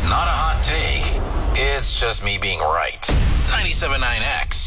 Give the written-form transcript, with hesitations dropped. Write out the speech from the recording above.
Not a hot take. It's just me being right. 97.9X.